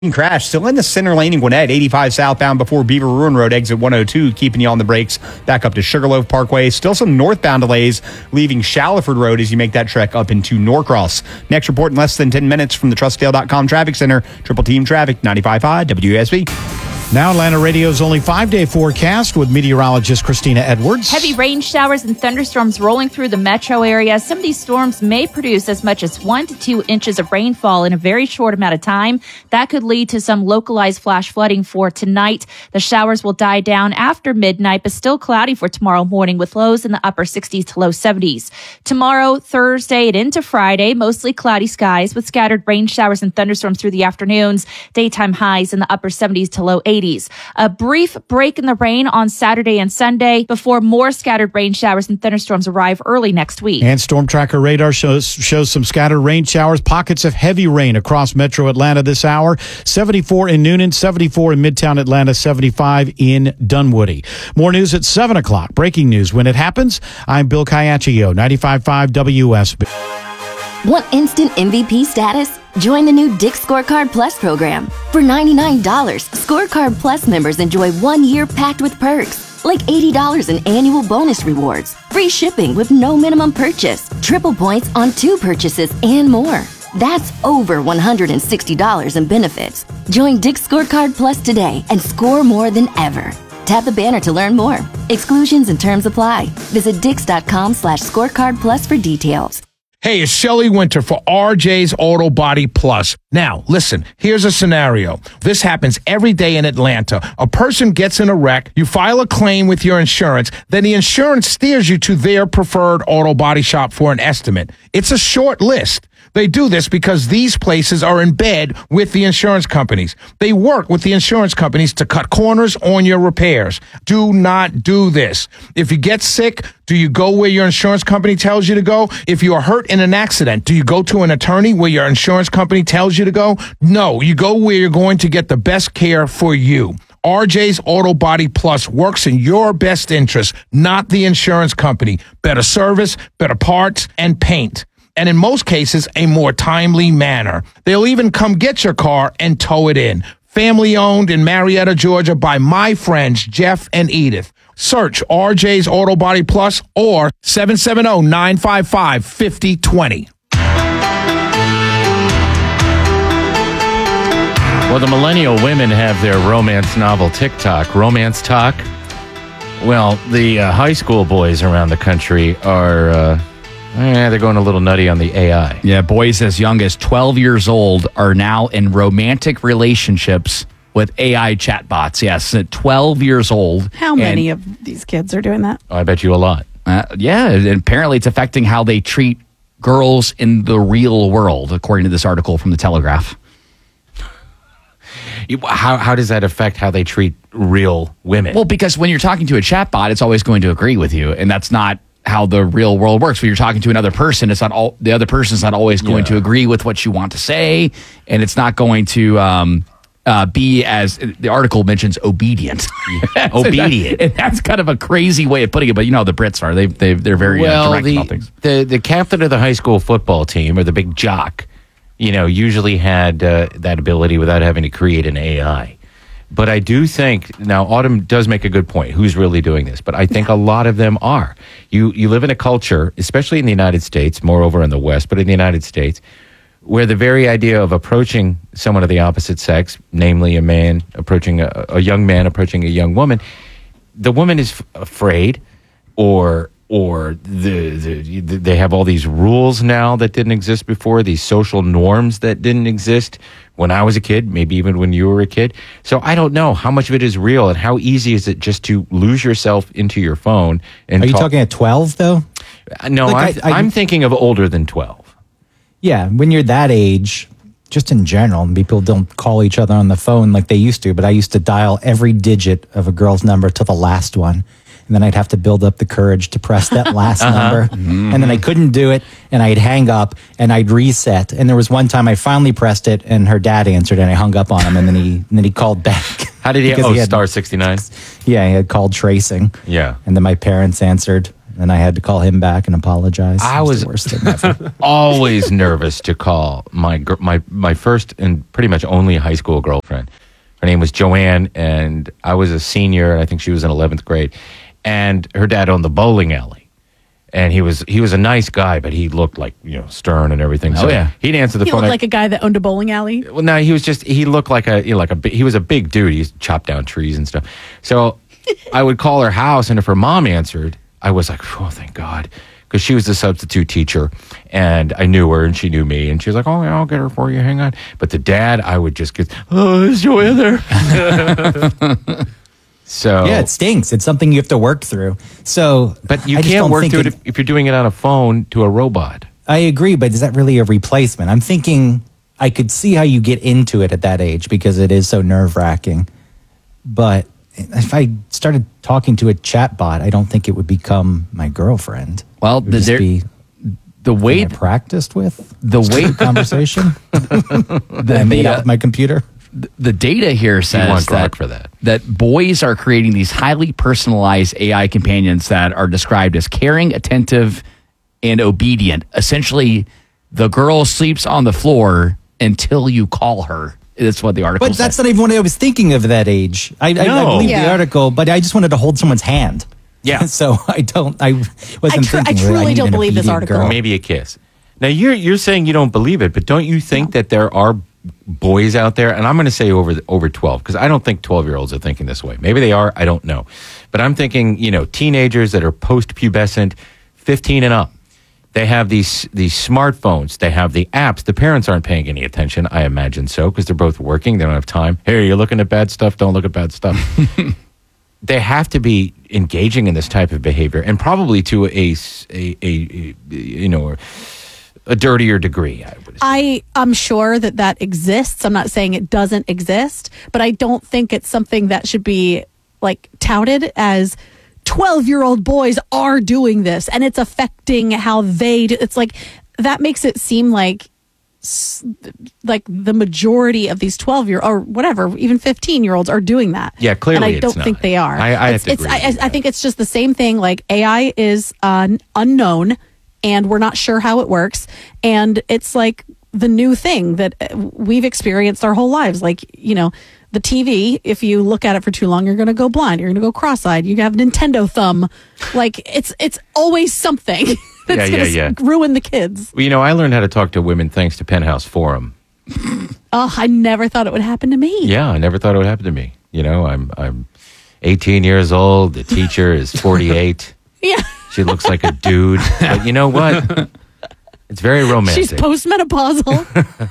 Crash still in the center lane in Gwinnett, 85 southbound before Beaver Ruin Road, exit 102, keeping you on the brakes back up to Sugarloaf Parkway. Still some northbound delays leaving Shallowford Road as you make that trek up into Norcross. Next report in less than 10 minutes from the TrustDale.com Traffic Center. Triple Team Traffic, 95.5 WSB. Now Atlanta Radio's only 5-day forecast with meteorologist Christina Edwards. Heavy rain showers and thunderstorms rolling through the metro area. Some of these storms may produce as much as 1 to 2 inches of rainfall in a very short amount of time. That could lead to some localized flash flooding for tonight. The showers will die down after midnight, but still cloudy for tomorrow morning with lows in the upper 60s to low 70s. Tomorrow, Thursday, and into Friday, mostly cloudy skies with scattered rain showers and thunderstorms through the afternoons. Daytime highs in the upper 70s to low 80s. A brief break in the rain on Saturday and Sunday before more scattered rain showers and thunderstorms arrive early next week. And Storm Tracker radar shows some scattered rain showers, pockets of heavy rain across metro Atlanta this hour. 74 in Noonan, 74 in Midtown Atlanta, 75 in Dunwoody. More news at 7 o'clock. Breaking news when it happens. I'm Bill Caiaccio, 95.5 WSB. Want instant MVP status? Join the new Dick's Scorecard Plus program. For $99, Scorecard Plus members enjoy 1 year packed with perks, like $80 in annual bonus rewards, free shipping with no minimum purchase, triple points on 2 purchases, and more. That's over $160 in benefits. Join Dick's Scorecard Plus today and score more than ever. Tap the banner to learn more. Exclusions and terms apply. Visit Dix.com/scorecard plus for details. Hey, it's Shelley Winter for RJ's Auto Body Plus. Now, listen, here's a scenario. This happens every day in Atlanta. A person gets in a wreck, you file a claim with your insurance, then the insurance steers you to their preferred auto body shop for an estimate. It's a short list. They do this because these places are in bed with the insurance companies. They work with the insurance companies to cut corners on your repairs. Do not do this. If you get sick, do you go where your insurance company tells you to go? If you are hurt in an accident, do you go to an attorney where your insurance company tells you to go? No, you go where you're going to get the best care for you. RJ's Auto Body Plus works in your best interest, not the insurance company. Better service, better parts, and paint. And in most cases, a more timely manner. They'll even come get your car and tow it in. Family owned in Marietta, Georgia by my friends Jeff and Edith. Search RJ's Auto Body Plus or 770-955-5020. Well, the millennial women have their romance novel TikTok. Romance talk. Well, the high school boys around the country are... they're going a little nutty on the AI. Yeah, boys as young as 12 years old are now in romantic relationships with AI chatbots. Yes, at 12 years old. How many of these kids are doing that? Oh, I bet you a lot. Yeah, and apparently it's affecting how they treat girls in the real world, according to this article from The Telegraph. How does that affect how they treat real women? Well, because when you're talking to a chatbot, it's always going to agree with you, and that's not how the real world works. When you're talking to another person, it's not all the other person's not always going to agree with what you want to say, and it's not going to be, as the article mentions, obedient. Obedient. And that's kind of a crazy way of putting it, but you know how the Brits are. They're very direct about things. The captain of the high school football team, or the big jock, usually had that ability without having to create an AI. But I do think, now Autumn does make a good point, who's really doing this, but I think a lot of them are. You live in a culture, especially in the United States, moreover in the West, but in the United States, where the very idea of approaching someone of the opposite sex, namely a man approaching a young man approaching a young woman, the woman is afraid, or they have all these rules now that didn't exist before, these social norms that didn't exist when I was a kid, maybe even when you were a kid. So I don't know how much of it is real, and how easy is it just to lose yourself into your phone. And Are you talking at 12, though? No, I'm thinking of older than 12. Yeah, when you're that age, just in general, people don't call each other on the phone like they used to, but I used to dial every digit of a girl's number to the last one. And then I'd have to build up the courage to press that last number. Mm-hmm. And then I couldn't do it, and I'd hang up, and I'd reset. And there was one time I finally pressed it, and her dad answered, and I hung up on him, and then he called back. How did he? Star 69? Yeah, he had called tracing. Yeah. And then my parents answered, and I had to call him back and apologize. I It was the worst thing ever. always nervous to call my first and pretty much only high school girlfriend. Her name was Joanne, and I was a senior, and I think she was in 11th grade. And her dad owned the bowling alley, and he was a nice guy, but he looked like stern and everything. So he'd answer the He phone. looked like a guy that owned a bowling alley. Well, no, he looked like he was a big dude. He used to chop down trees and stuff. So I would call her house, and if her mom answered, I was like, oh, thank God. Because she was the substitute teacher, and I knew her, and she knew me, and she was like, oh, yeah, I'll get her for you, hang on. But the dad, I would just get, oh, is Joanne there? So Yeah, it stinks. It's something you have to work through. So, but you I just can't don't work think through it if you're doing it on a phone to a robot. I agree, but is that really a replacement? I'm thinking I could see how you get into it at that age because it is so nerve-wracking. But if I started talking to a chatbot, I don't think it would become my girlfriend. Well, It would just be the way I practiced with the way conversation that I made out with my computer. the data here says want Grok for that. boys are creating these highly personalized AI companions that are described as caring, attentive, and obedient. Essentially, the girl sleeps on the floor until you call her. That's what the article But that's said. not even what I was thinking of that age. I believe the Yeah. article, but I just wanted to hold someone's hand. Yeah. So I wasn't thinking. I truly need don't an believe this obedient article. girl. Maybe a kiss. Now you're saying you don't believe it, but don't you think that there are boys out there, and I'm going to say over 12, because I don't think 12-year-olds are thinking this way. Maybe they are, I don't know. But I'm thinking, teenagers that are post-pubescent, 15 and up. They have these smartphones. They have the apps. The parents aren't paying any attention, I imagine so, because they're both working. They don't have time. Hey, you're looking at bad stuff. Don't look at bad stuff. They have to be engaging in this type of behavior, and probably to a dirtier degree, I would say. I'm sure that exists. I'm not saying it doesn't exist, but I don't think it's something that should be like touted as 12-year-old boys are doing this and it's affecting how they do. It's like that makes it seem like the majority of these 12-year or whatever, even 15-year-olds are doing that. Yeah, clearly and I it's don't not. think they are. I have to agree with you I think it's just the same thing. Like AI is unknown, and we're not sure how it works, and it's like the new thing that we've experienced our whole lives. Like the TV, if you look at it for too long, you're going to go blind. You're going to go cross-eyed. You have Nintendo thumb. Like it's always something that's going to ruin the kids. Well, I learned how to talk to women thanks to Penthouse Forum. Oh, I never thought it would happen to me. Yeah, I never thought it would happen to me. I'm 18 years old. The teacher is 48. Yeah. She looks like a dude. But you know what? It's very romantic. She's postmenopausal.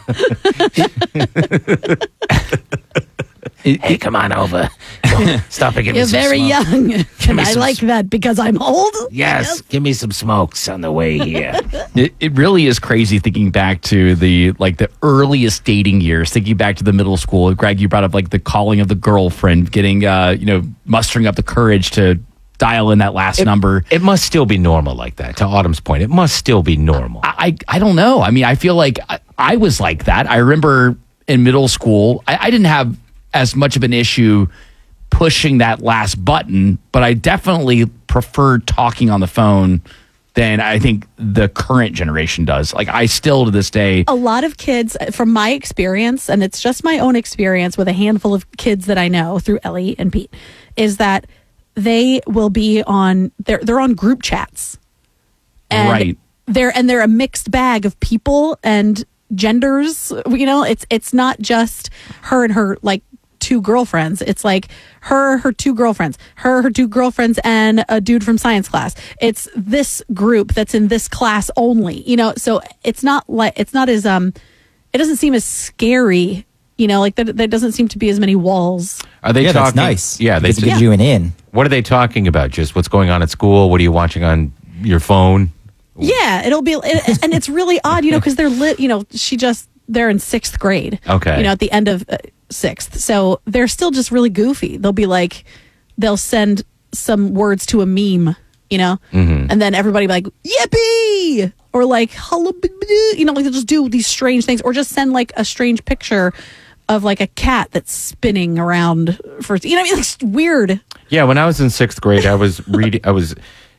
Hey, come on over. Stop and give You're me some very smoke. young. And me I some like that because I'm old. Yes, give me some smokes on the way here. It really is crazy thinking back to the earliest dating years, thinking back to the middle school. Greg, you brought up the calling of the girlfriend, getting mustering up the courage to dial in that last number. It must still be normal like that. To Autumn's point, it must still be normal. I don't know. I mean, I feel like I was like that. I remember in middle school, I didn't have as much of an issue pushing that last button, but I definitely preferred talking on the phone than I think the current generation does. Like I still to this day. A lot of kids, from my experience, and it's just my own experience with a handful of kids that I know through Ellie and Pete, is that they will be on they're on group chats. And right. They're a mixed bag of people and genders. It's not just her and her two girlfriends. It's like her two girlfriends, her two girlfriends, and a dude from science class. It's this group that's in this class only. So it's not as it doesn't seem as scary. There doesn't seem to be as many walls. Are they talking? That's nice. Yeah, it gives you an in. What are they talking about? Just what's going on at school? What are you watching on your phone? Yeah, it'll be, and it's really odd, because they're they're in 6th grade. Okay. At the end of 6th. So they're still just really goofy. They'll send some words to a meme, and then everybody be like, yippee! Or hello, they'll just do these strange things, or just send a strange picture of a cat that's spinning around for, it's weird. Yeah, when I was in 6th grade, I was reading.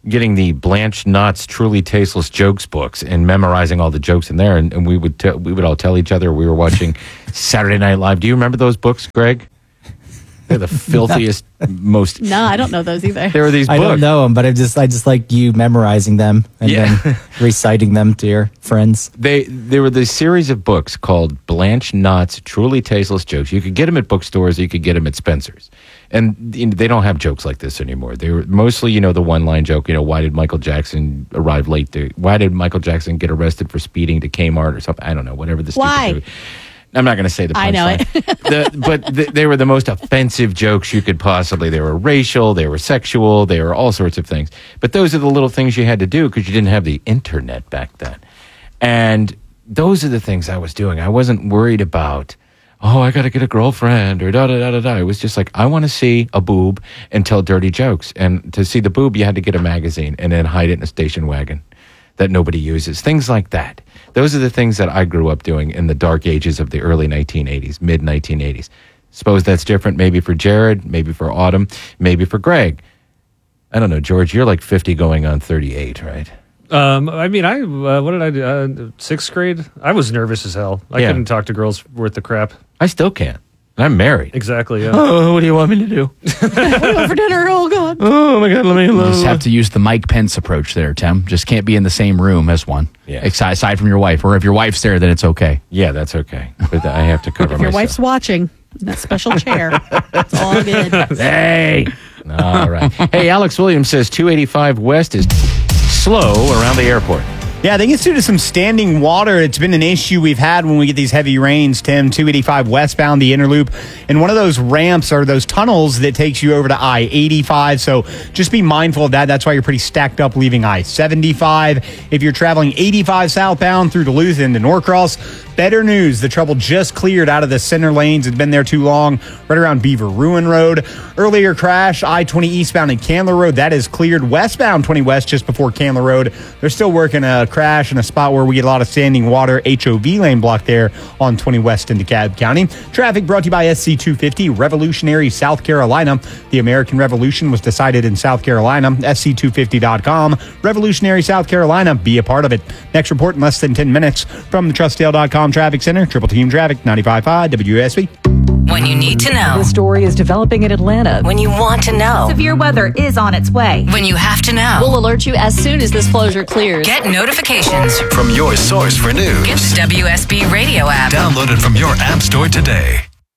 getting the Blanche Knott's Truly Tasteless Jokes books and memorizing all the jokes in there, and we would all tell each other we were watching Saturday Night Live. Do you remember those books, Greg? They're the filthiest, most. No, I don't know those either. There were these I books. don't know them, but I just like you memorizing them and then reciting them to your friends. There were this series of books called Blanche Knott's Truly Tasteless Jokes. You could get them at bookstores, you could get them at Spencer's. And they don't have jokes like this anymore. They were mostly, the one-line joke, why did Michael Jackson arrive late? Why did Michael Jackson get arrested for speeding to Kmart or something? I don't know, whatever the stupid. I'm not going to say the punchline. I know it. They were the most offensive jokes you could possibly. They were racial, they were sexual, they were all sorts of things. But those are the little things you had to do because you didn't have the internet back then. And those are the things I was doing. I wasn't worried about, I got to get a girlfriend or da-da-da-da-da. It was just like, I want to see a boob and tell dirty jokes. And to see the boob, you had to get a magazine and then hide it in a station wagon that nobody uses. Things like that. Those are the things that I grew up doing in the dark ages of the early 1980s, mid-1980s. Suppose that's different maybe for Jared, maybe for Autumn, maybe for Greg. I don't know, George, you're like 50 going on 38, right? What did I do? Sixth grade? I was nervous as hell. I couldn't talk to girls worth the crap. I still can't. I'm married. Exactly, yeah. Oh, what do you want me to do? What do you want for dinner? Oh, God. Oh, my God, You just have to use the Mike Pence approach there, Tim. Just can't be in the same room as one. Yeah. Aside from your wife. Or if your wife's there, then it's okay. Yeah, that's okay. But I have to cover If your myself. wife's watching, in that special chair, it's all good. Hey! All right. Hey, Alex Williams says 285 West is slow around the airport. Yeah, I think it's due to some standing water. It's been an issue we've had when we get these heavy rains, Tim. 285 westbound, the inner loop. And one of those ramps are those tunnels that takes you over to I-85. So just be mindful of that. That's why you're pretty stacked up leaving I-75. If you're traveling 85 southbound through Duluth into Norcross, better news. The trouble just cleared out of the center lanes. It's been there too long, right around Beaver Ruin Road. Earlier crash, I-20 eastbound and Candler Road. That is cleared. Westbound 20 West just before Candler Road. They're still working a crash in a spot where we get a lot of standing water. HOV lane block there on 20 West into DeKalb County. Traffic brought to you by SC250, Revolutionary, South Carolina. The American Revolution was decided in South Carolina. SC250.com. Revolutionary, South Carolina. Be a part of it. Next report in less than 10 minutes from the Trustdale.com Traffic Center. Triple Team Traffic, 95.5 WSB. When you need to know. The story is developing in Atlanta. When you want to know. Severe weather is on its way. When you have to know. We'll alert you as soon as this closure clears. Get notifications from your source for news. Get the WSB radio app. Download it from your app store today.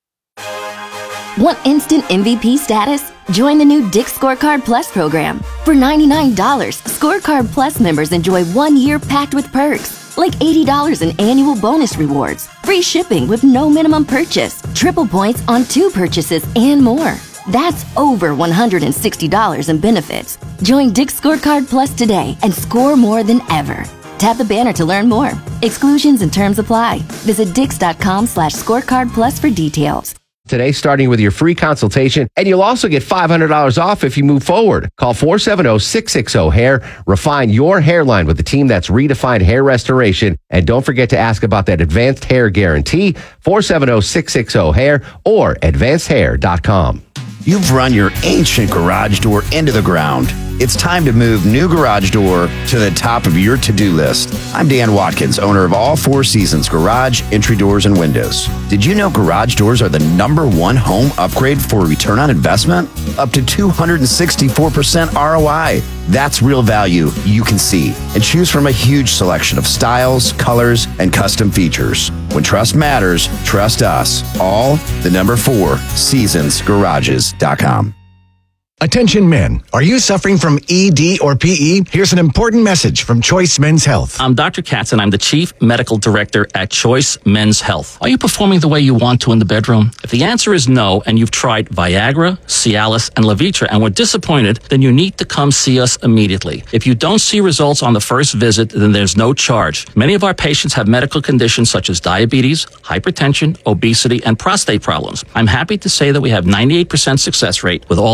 Want instant MVP status? Join the new Dick's Scorecard Plus program. For $99, Scorecard Plus members enjoy 1 year packed with perks, like $80 in annual bonus rewards, free shipping with no minimum purchase, triple points on 2 purchases, and more. That's over $160 in benefits. Join Dick's Scorecard Plus today and score more than ever. Tap the banner to learn more. Exclusions and terms apply. Visit Dix.com/scorecard plus for details. Today, starting with your free consultation, and you'll also get $500 off if you move forward. Call 470-660-HAIR. Refine your hairline with the team that's redefined hair restoration. And don't forget to ask about that advanced hair guarantee, 470-660-HAIR or advancedhair.com. You've run your ancient garage door into the ground. It's time to move new garage door to the top of your to-do list. I'm Dan Watkins, owner of All Four Seasons Garage, Entry Doors, and Windows. Did you know garage doors are the #1 home upgrade for return on investment? Up to 264% ROI. That's real value you can see. And choose from a huge selection of styles, colors, and custom features. When trust matters, trust us. All the #4 seasonsgarages.com. Attention men, are you suffering from ED or PE? Here's an important message from Choice Men's Health. I'm Dr. Katz and I'm the Chief Medical Director at Choice Men's Health. Are you performing the way you want to in the bedroom? If the answer is no and you've tried Viagra, Cialis, and Levitra and were disappointed, then you need to come see us immediately. If you don't see results on the first visit, then there's no charge. Many of our patients have medical conditions such as diabetes, hypertension, obesity, and prostate problems. I'm happy to say that we have 98% success rate with all our patients.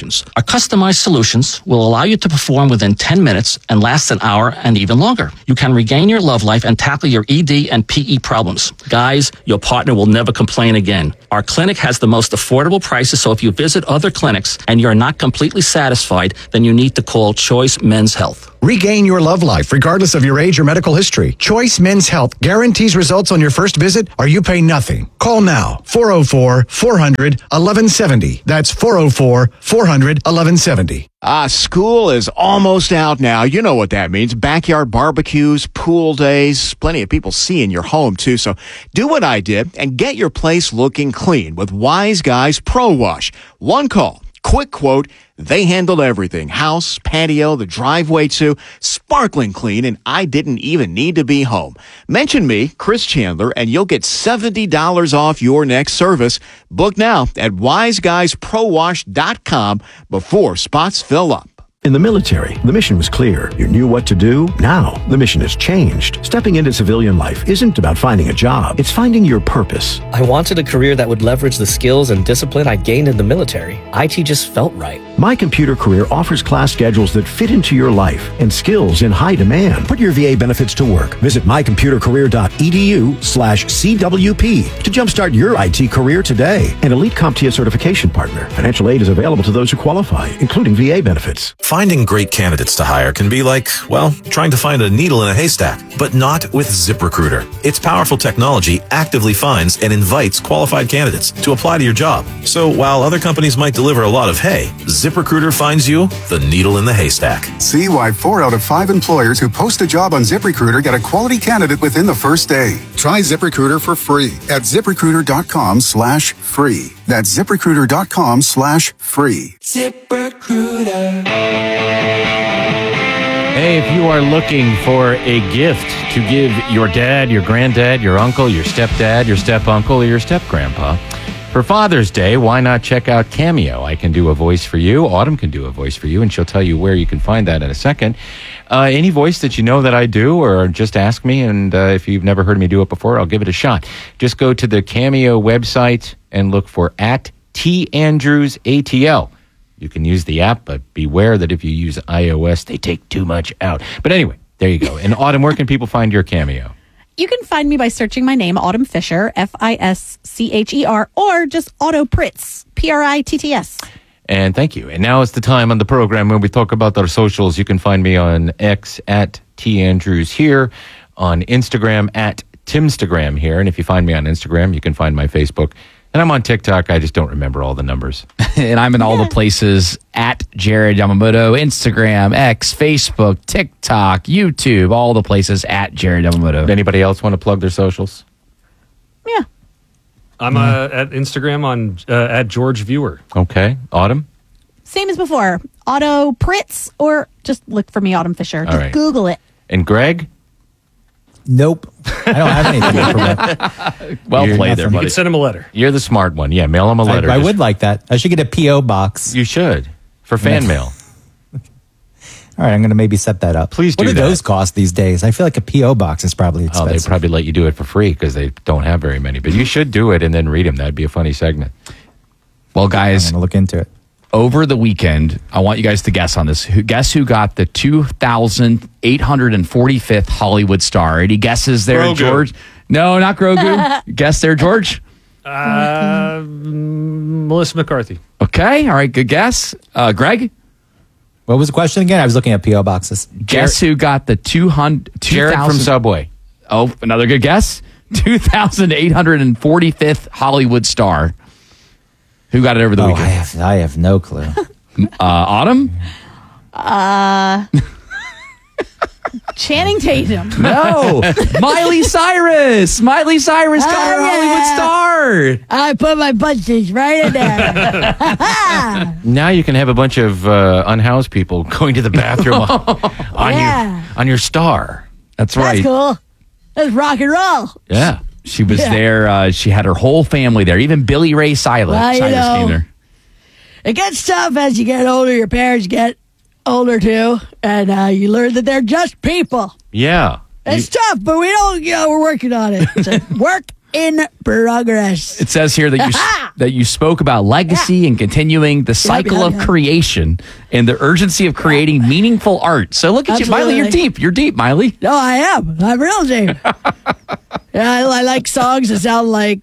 solutions. Our customized solutions will allow you to perform within 10 minutes and last an hour and even longer. You can regain your love life and tackle your ED and PE problems. Guys, your partner will never complain again. Our clinic has the most affordable prices, so if you visit other clinics and you're not completely satisfied, then you need to call Choice Men's Health. Regain your love life regardless of your age or medical history. Choice Men's Health guarantees results on your first visit or you pay nothing. Call now. 404-400-1170. That's 404-400-1170. School is almost out now. You know what that means. Backyard barbecues, pool days, plenty of people seeing your home too. So do what I did and get your place looking clean with Wise Guys Pro Wash. One call, quick quote, they handled everything. House, patio, the driveway too. Sparkling clean, and I didn't even need to be home. Mention me, Chris Chandler, and you'll get $70 off your next service. Book now at wiseguysprowash.com before spots fill up. In the military, the mission was clear. You knew what to do. Now, the mission has changed. Stepping into civilian life isn't about finding a job. It's finding your purpose. I wanted a career that would leverage the skills and discipline I gained in the military. IT just felt right. My Computer Career offers class schedules that fit into your life and skills in high demand. Put your VA benefits to work. Visit mycomputercareer.edu/CWP to jumpstart your IT career today. An elite CompTIA certification partner. Financial aid is available to those who qualify, including VA benefits. Finding great candidates to hire can be like, well, trying to find a needle in a haystack, but not with ZipRecruiter. Its powerful technology actively finds and invites qualified candidates to apply to your job. So while other companies might deliver a lot of hay, ZipRecruiter finds you the needle in the haystack. See why 4 out of 5 employers who post a job on ZipRecruiter get a quality candidate within the first day. Try ZipRecruiter for free at ZipRecruiter.com/free. That's ZipRecruiter.com/free. ZipRecruiter. Hey, if you are looking for a gift to give your dad, your granddad, your uncle, your stepdad, your step-uncle, or your step-grandpa for Father's Day, why not check out Cameo? I can do a voice for you. Autumn can do a voice for you, and she'll tell you where you can find that in a second. Any voice that you know that I do, or just ask me, and if you've never heard me do it before, I'll give it a shot. Just go to the Cameo website and look for @TAndrewsATL. You can use the app, but beware that if you use iOS, they take too much out. But anyway, there you go. And Autumn, where can people find your Cameo? You can find me by searching my name, Autumn Fisher, Fischer, or just Auto Pritz, Pritts. And thank you. And now it's the time on the program when we talk about our socials. You can find me on X @TAndrews here, on Instagram @Timstagram here. And if you find me on Instagram, you can find my Facebook. And I'm on TikTok. I just don't remember all the numbers. And I'm in all the places @Jared Yamamoto, Instagram, X, Facebook, TikTok, YouTube, all the places @Jared Yamamoto. Anybody else want to plug their socials? Yeah. I'm at Instagram on @George Viewer. Okay. Autumn? Same as before. Auto Pritz, or just look for me, Autumn Fisher. Just right. Google it. And Greg? Nope. I don't have anything for that. Well played there, You buddy. can send him a letter. You're the smart one. Yeah, mail him a letter. I would like that. I should get a P.O. box. You should. For fan mail. All right, I'm going to maybe set that up. Please do What do that. those cost these days? I feel like a P.O. box is probably Oh, expensive. they probably let you do it for free because they don't have very many. But you should do it and then read them. That'd be a funny segment. Well, guys, I'm going to look into it. over the weekend, I want you guys to guess on this. Guess who got the 2,845th Hollywood star? Any guesses there, Grogu. George? No, not Grogu. Guess there, George? Melissa McCarthy. Okay, all right, good guess. Greg? What was the question again? I was looking at P.O. boxes. Guess who got the 2,000? Jared from Subway. Oh, another good guess. 2,845th Hollywood star. Who got it over the weekend? I have no clue. Autumn? Channing Tatum. No. Miley Cyrus. Miley Cyrus got her Hollywood star. I put my buttons right in there. Now you can have a bunch of unhoused people going to the bathroom on your star. That's right. That's cool. That's rock and roll. Yeah. She was there. She had her whole family there. Even Billy Ray Cyrus, Well, you Cyrus know, came there. It gets tough as you get older. Your parents get older too, and you learn that they're just people. Yeah. It's tough, but we don't. We're working on it. So work in progress. It says here that you spoke about legacy and continuing the cycle of creation and the urgency of creating meaningful art. So look at you, Miley. You're deep. You're deep, Miley. No, I am. I'm real deep. Yeah, I like songs that sound like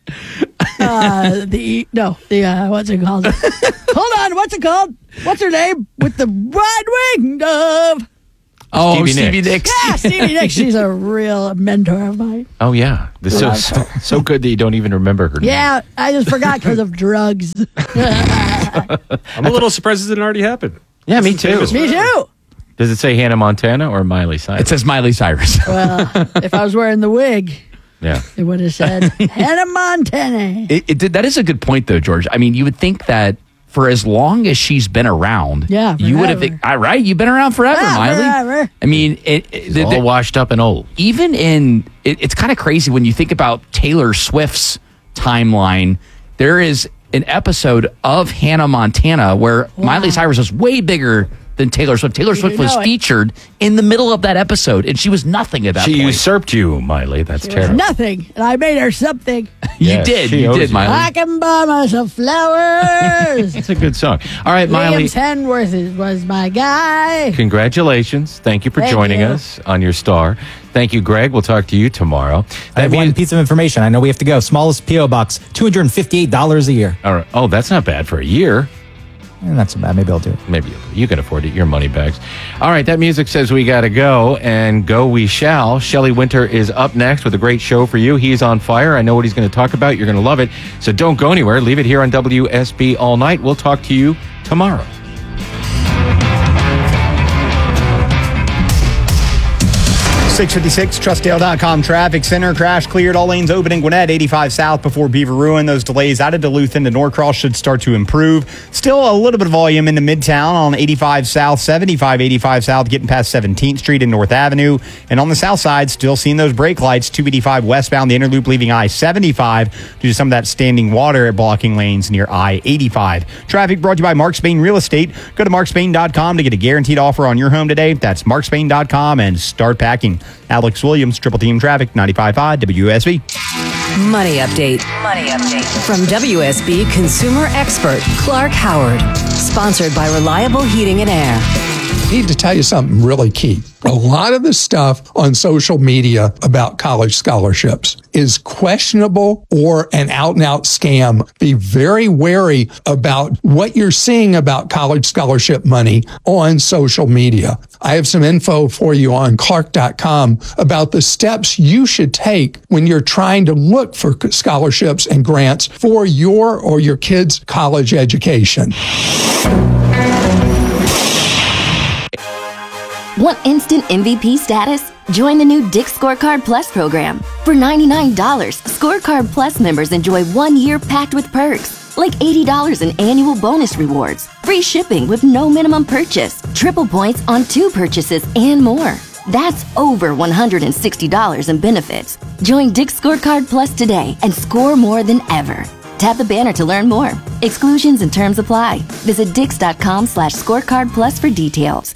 what's it called? Hold on, what's it called? What's her name? With the wide-winged dove. Oh, Stevie Nicks. Yeah, Stevie Nicks. She's a real mentor of mine. Oh, yeah. This is so good that you don't even remember her name. Yeah, I just forgot because of drugs. I'm a little surprised it didn't already happen. Yeah, me too. Me too. Does it say Hannah Montana or Miley Cyrus? It says Miley Cyrus. Well, if I was wearing the wig, it would have said Hannah Montana. That is a good point, though, George. I mean, you would think that for as long as she's been around, you would have, right? You've been around forever, Miley. Forever. I mean, She's all washed up and old. Even it's kind of crazy when you think about Taylor Swift's timeline. There is an episode of Hannah Montana where Miley Cyrus was way bigger than Taylor Swift. Taylor Swift was featured in the middle of that episode, and she was nothing at that point. She usurped you, Miley. That's terrible. Nothing. And I made her something. You did, Miley. I can buy myself flowers. It's a good song. All right, Miley. Williams Henworth was my guy. Congratulations. Thank you for joining us on your star. Thank you, Greg. We'll talk to you tomorrow. I have one piece of information. I know we have to go. Smallest P.O. box, $258 a year. All right. Oh, that's not bad for a year. Not so bad. Maybe I'll do it. Maybe you can afford it. Your money bags. All right. That music says we got to go, and go we shall. Shelley Winter is up next with a great show for you. He's on fire. I know what he's going to talk about. You're going to love it. So don't go anywhere. Leave it here on WSB all night. We'll talk to you tomorrow. 656 Trustdale.com traffic center. Crash cleared. All lanes open in Gwinnett. 85 south before Beaver Ruin. Those delays out of Duluth into Norcross should start to improve. Still a little bit of volume into Midtown on 85 south, 75, 85 south, getting past 17th Street and North Avenue. And on the south side, still seeing those brake lights. 285 westbound, the inner loop leaving I-75 due to some of that standing water blocking lanes near I-85. Traffic brought to you by Mark Spain Real Estate. Go to markspain.com to get a guaranteed offer on your home today. That's markspain.com and start packing. Alex Williams, Triple Team Traffic, 95.5 WSB. Money update. From WSB consumer expert Clark Howard. Sponsored by Reliable Heating and Air. I need to tell you something really key. A lot of the stuff on social media about college scholarships is questionable or an out-and-out scam. Be very wary about what you're seeing about college scholarship money on social media. I have some info for you on Clark.com about the steps you should take when you're trying to look for scholarships and grants for your or your kids' college education. Want instant MVP status? Join the new Dick's Scorecard Plus program. For $99, Scorecard Plus members enjoy 1 year packed with perks, like $80 in annual bonus rewards, free shipping with no minimum purchase, triple points on 2 purchases, and more. That's over $160 in benefits. Join Dick's Scorecard Plus today and score more than ever. Tap the banner to learn more. Exclusions and terms apply. Visit dix.com/scorecard plus for details.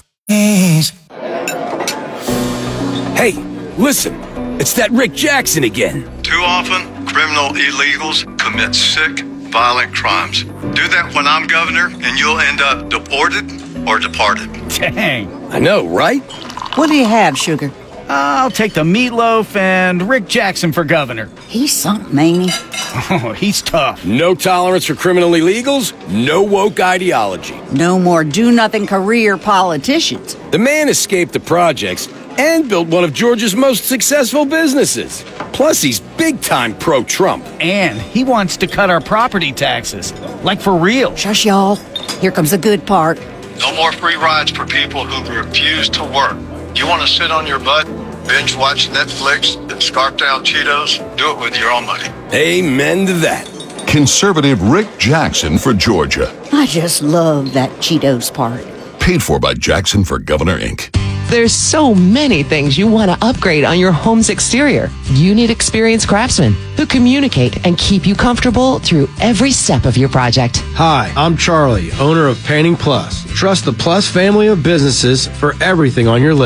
Hey, listen, it's that Rick Jackson again. Too often, criminal illegals commit sick, violent crimes. Do that when I'm governor, and you'll end up deported or departed. Dang. I know, right? What do you have, Sugar? I'll take the meatloaf and Rick Jackson for governor. He's something, ain't he? Oh, he's tough. No tolerance for criminal illegals, no woke ideology. No more do-nothing career politicians. The man escaped the projects and built one of Georgia's most successful businesses. Plus, he's big-time pro-Trump. And he wants to cut our property taxes. Like for real. Shush, y'all. Here comes the good part. No more free rides for people who refuse to work. You want to sit on your butt, binge watch Netflix, and scarf down Cheetos? Do it with your own money. Amen to that. Conservative Rick Jackson for Georgia. I just love that Cheetos part. Paid for by Jackson for Governor, Inc. There's so many things you want to upgrade on your home's exterior. You need experienced craftsmen who communicate and keep you comfortable through every step of your project. Hi, I'm Charlie, owner of Painting Plus. Trust the Plus family of businesses for everything on your list.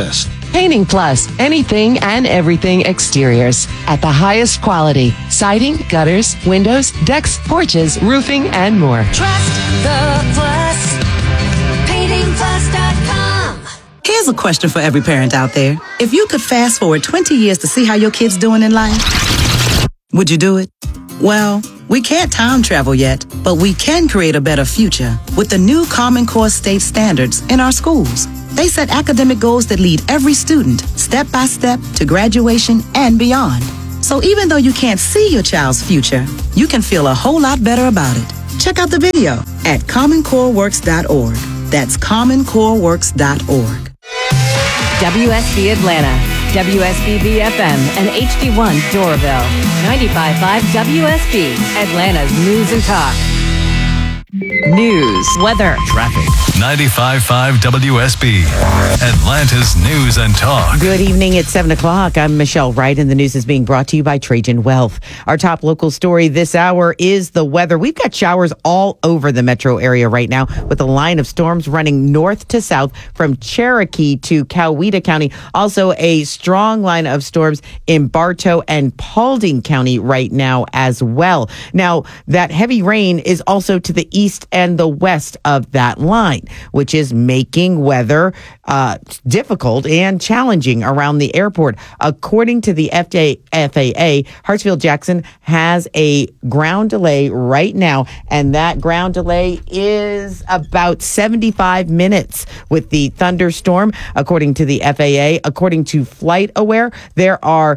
Painting Plus, anything and everything exteriors at the highest quality. Siding, gutters, windows, decks, porches, roofing, and more. Trust the Plus. PaintingPlus.com. Here's a question for every parent out there. If you could fast forward 20 years to see how your kid's doing in life, would you do it? Well, we can't time travel yet, but we can create a better future with the new Common Core state standards in our schools. They set academic goals that lead every student step by step to graduation and beyond. So even though you can't see your child's future, you can feel a whole lot better about it. Check out the video at commoncoreworks.org. That's commoncoreworks.org. WSB Atlanta, WSB FM, and HD1 Doraville. 95.5 WSB, Atlanta's news and talk. News, weather, traffic. 95.5 WSB, Atlanta's news and talk. Good evening. It's 7 o'clock. I'm Michelle Wright, and the news is being brought to you by Trajan Wealth. Our top local story this hour is the weather. We've got showers all over the metro area right now, with a line of storms running north to south from Cherokee to Coweta County. Also, a strong line of storms in Bartow and Paulding County right now as well. Now, that heavy rain is also to the east and the west of that line, which is making weather difficult and challenging around the airport. According to the FAA, Hartsfield-Jackson has a ground delay right now, and that ground delay is about 75 minutes with the thunderstorm. According to the FAA, according to FlightAware, there are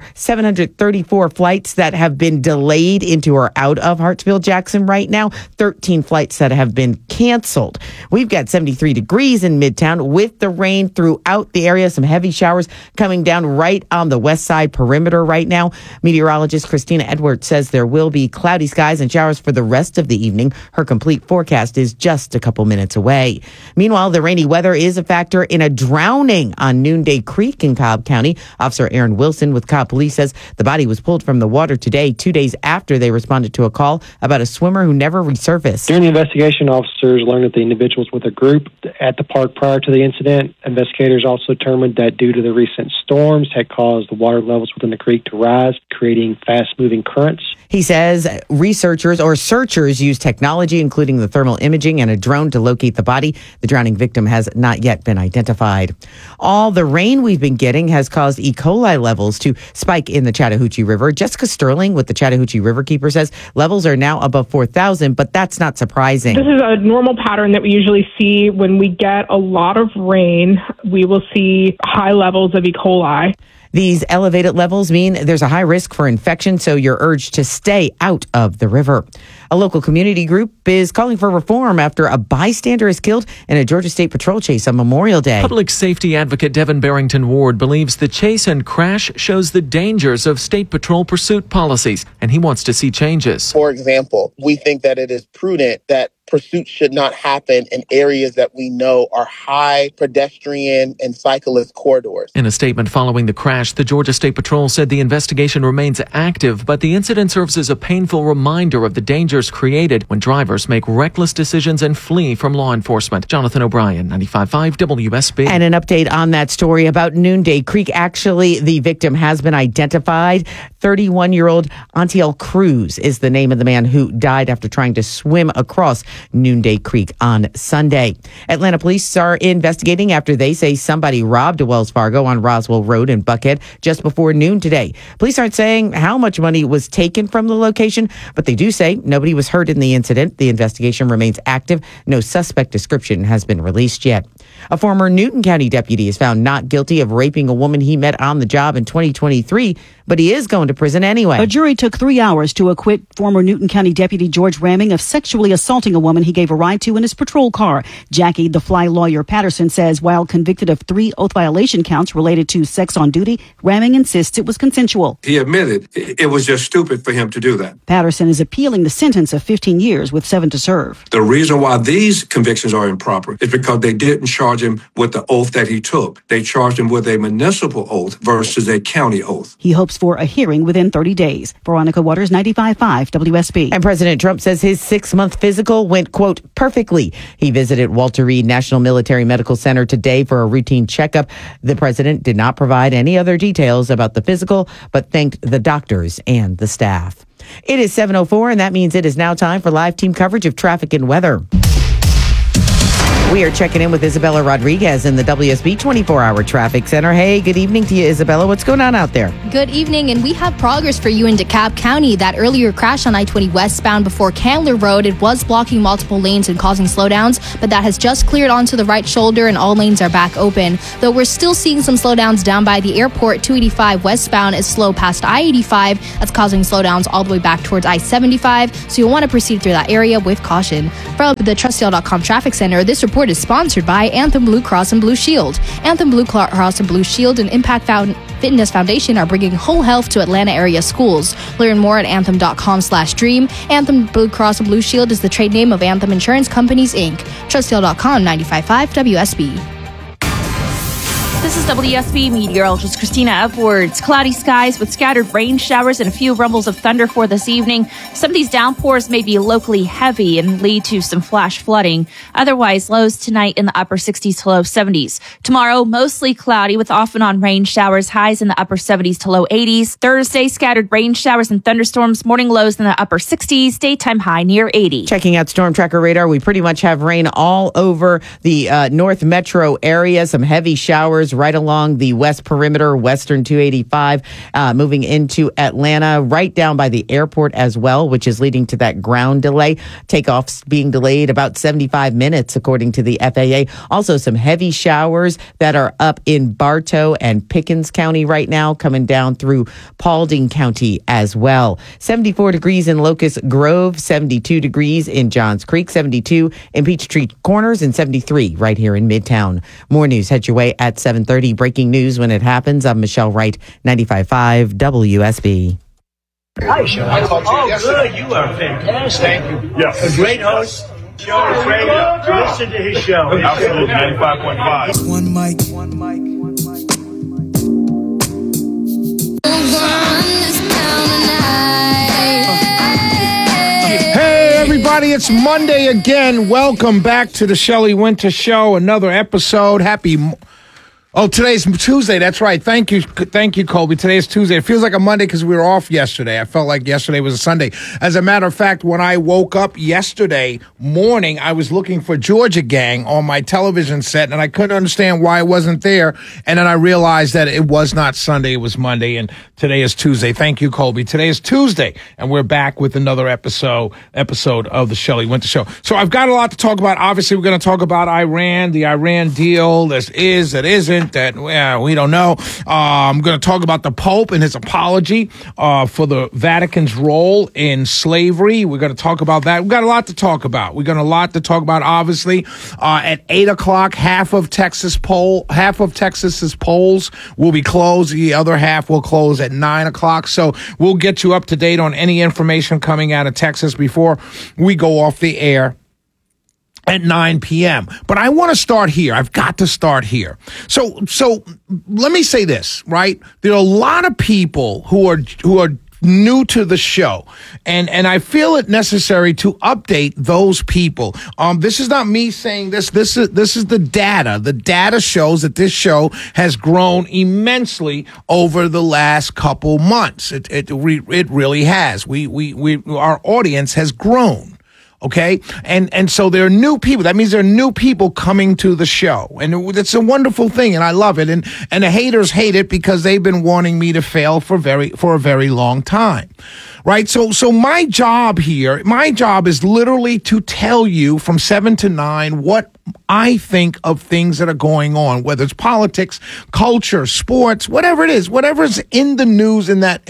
734 flights that have been delayed into or out of Hartsfield-Jackson right now, 13 flights that have been canceled. We've got 73 degrees in Midtown with the rain throughout the area. Some heavy showers coming down right on the west side perimeter right now. Meteorologist Christina Edwards says there will be cloudy skies and showers for the rest of the evening. Her complete forecast is just a couple minutes away. Meanwhile, the rainy weather is a factor in a drowning on Noonday Creek in Cobb County. Officer Aaron Wilson with Cobb Police says the body was pulled from the water today, 2 days after they responded to a call about a swimmer who never resurfaced. During the investigation, officers learned that the individuals with a group at the park prior to the incident. Investigators also determined that due to the recent storms had caused the water levels within the creek to rise, creating fast-moving currents. He says researchers or searchers used technology, including the thermal imaging and a drone, to locate the body. The drowning victim has not yet been identified. All the rain we've been getting has caused E. coli levels to spike in the Chattahoochee River. Jessica Sterling with the Chattahoochee Riverkeeper says levels are now above 4,000, but that's not surprising. This is a normal pattern that we usually see when we get a lot of rain. We will see high levels of E. coli. These elevated levels mean there's a high risk for infection, so you're urged to stay out of the river. A local community group is calling for reform after a bystander is killed in a Georgia State Patrol chase on Memorial Day. Public safety advocate Devin Barrington Ward believes the chase and crash shows the dangers of State Patrol pursuit policies, and he wants to see changes. For example, we think that it is prudent that pursuits should not happen in areas that we know are high pedestrian and cyclist corridors. In a statement following the crash, the Georgia State Patrol said the investigation remains active, but the incident serves as a painful reminder of the dangers created when drivers make reckless decisions and flee from law enforcement. Jonathan O'Brien, 95.5 WSB. And an update on that story about Noonday Creek. Actually, the victim has been identified. 31-year-old Antiel Cruz is the name of the man who died after trying to swim across Noonday Creek on Sunday. Atlanta police are investigating after they say somebody robbed a Wells Fargo on Roswell Road in Buckhead just before noon today. Police aren't saying how much money was taken from the location, but they do say nobody was hurt in the incident. The investigation remains active. No suspect description has been released yet. A former Newton County deputy is found not guilty of raping a woman he met on the job in 2023, but he is going to prison anyway. A jury took 3 hours to acquit former Newton County Deputy George Ramming of sexually assaulting a woman he gave a ride to in his patrol car. Jackie the Fly lawyer Patterson says while convicted of 3 oath violation counts related to sex on duty, Ramming insists it was consensual. He admitted it was just stupid for him to do that. Patterson is appealing the sentence of 15 years with 7 to serve. The reason why these convictions are improper is because they didn't charge him with the oath that he took. They charged him with a municipal oath versus a county oath. He hopes hopes for a hearing within 30 days. Veronica Waters, 95.5 WSB. And President Trump says his 6-month physical went, quote, perfectly. He visited Walter Reed National Military Medical Center today for a routine checkup. The president did not provide any other details about the physical, but thanked the doctors and the staff. It is 7:04, and that means it is now time for live team coverage of traffic and weather. We are checking in with Isabella Rodriguez in the WSB 24-hour traffic center. Hey, good evening to you, Isabella. What's going on out there? Good evening, and we have progress for you in DeKalb County. That earlier crash on I-20 westbound before Candler Road, it was blocking multiple lanes and causing slowdowns, but that has just cleared onto the right shoulder and all lanes are back open. Though we're still seeing some slowdowns down by the airport. 285 westbound is slow past I-85. That's causing slowdowns all the way back towards I-75, so you'll want to proceed through that area with caution. From the TrustDale.com Traffic Center, this report is sponsored by Anthem Blue Cross and Blue Shield. Anthem Blue Cross and Blue Shield and Impact Fitness Foundation are bringing whole health to Atlanta area schools. Learn more at anthem.com/dream. Anthem Blue Cross and Blue Shield is the trade name of Anthem Insurance Companies, Inc. TrustDale.com, 95.5 WSB. This is WSB meteorologist Christina Edwards. Cloudy skies with scattered rain showers and a few rumbles of thunder for this evening. Some of these downpours may be locally heavy and lead to some flash flooding. Otherwise, lows tonight in the upper 60s to low 70s. Tomorrow, mostly cloudy with off and on rain showers, highs in the upper 70s to low 80s. Thursday, scattered rain showers and thunderstorms, morning lows in the upper 60s, daytime high near 80. Checking out Storm Tracker radar, we pretty much have rain all over the North Metro area. Some heavy showers right along the west perimeter, western 285, moving into Atlanta, right down by the airport as well, which is leading to that ground delay. Takeoffs being delayed about 75 minutes, according to the FAA. Also, some heavy showers that are up in Bartow and Pickens County right now, coming down through Paulding County as well. 74 degrees in Locust Grove, 72 degrees in Johns Creek, 72 in Peachtree Corners, and 73 right here in Midtown. More news head your way at 7:30. Breaking news when it happens. I'm Michelle Wright, 95.5 WSB. Hi, Sean. I talked to you yesterday. Good. You are fantastic. Thank you. Yes. A great host. Show is great. Listen to his show. Absolutely. 95.5. One mic. Hey, everybody. It's Monday again. Welcome back to the Shelley Winter Show. Another episode. Oh, today's Tuesday. That's right. Thank you, Colby. Today is Tuesday. It feels like a Monday because we were off yesterday. I felt like yesterday was a Sunday. As a matter of fact, when I woke up yesterday morning, I was looking for Georgia Gang on my television set, and I couldn't understand why it wasn't there. And then I realized that it was not Sunday. It was Monday, and today is Tuesday. Thank you, Colby. Today is Tuesday, and we're back with another episode of the Shelley Winter Show. So I've got a lot to talk about. Obviously, we're going to talk about Iran, the Iran deal. That isn't. That we don't know. I'm going to talk about the Pope and his apology for the Vatican's role in slavery. We're going to talk about that. We've got a lot to talk about. Obviously, at 8 o'clock, half of Texas's polls will be closed. The other half will close at 9 o'clock. So we'll get you up to date on any information coming out of Texas before we go off the air at 9 p.m. But I want to start here. I've got to start here. So let me say this, right? There are a lot of people who are new to the show, and I feel it necessary to update those people. This is not me saying this. This is the data. The data shows that this show has grown immensely over the last couple months. It really has. Our audience has grown. Okay. And so there are new people. That means there are new people coming to the show. And it's a wonderful thing. And I love it. And the haters hate it because they've been wanting me to fail for a very long time. Right. So my job is literally to tell you from 7 to 9 what I think of things that are going on, whether it's politics, culture, sports, whatever it is, whatever's in the news on that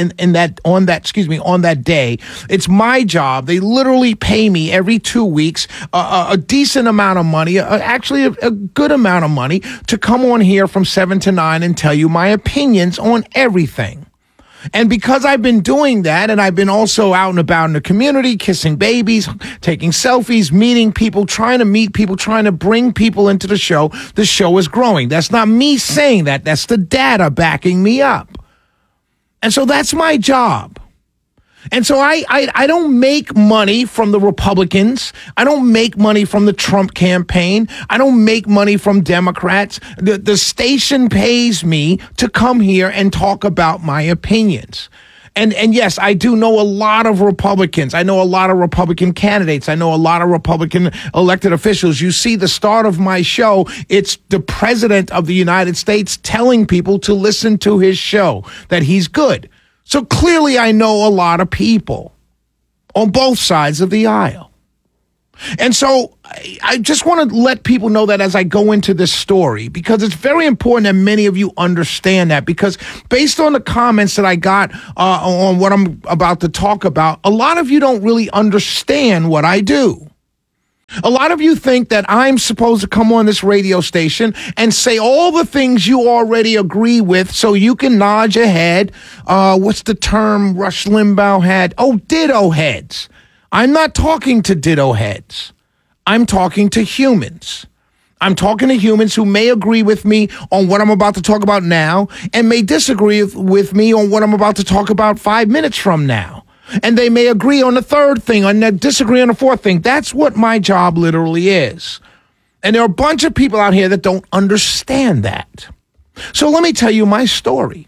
day. It's my job. They literally pay me every 2 weeks a decent amount of money, actually a good amount of money, to come on here from 7 to 9 and tell you my opinions on everything. And because I've been doing that, and I've been also out and about in the community, kissing babies, taking selfies, meeting people, trying to bring people into the show is growing. That's not me saying that. That's the data backing me up. And so that's my job. And so I don't make money from the Republicans. I don't make money from the Trump campaign. I don't make money from Democrats. The station pays me to come here and talk about my opinions. And yes, I do know a lot of Republicans. I know a lot of Republican candidates. I know a lot of Republican elected officials. You see the start of my show, it's the president of the United States telling people to listen to his show, that he's good. So clearly I know a lot of people on both sides of the aisle. And so I just want to let people know that as I go into this story, because it's very important that many of you understand that, because based on the comments that I got on what I'm about to talk about, a lot of you don't really understand what I do. A lot of you think that I'm supposed to come on this radio station and say all the things you already agree with so you can nod your head. What's the term Rush Limbaugh had? Oh, ditto heads. I'm not talking to ditto heads. I'm talking to humans. I'm talking to humans who may agree with me on what I'm about to talk about now and may disagree with me on what I'm about to talk about 5 minutes from now. And they may agree on the third thing and disagree on the fourth thing. That's what my job literally is. And there are a bunch of people out here that don't understand that. So let me tell you my story.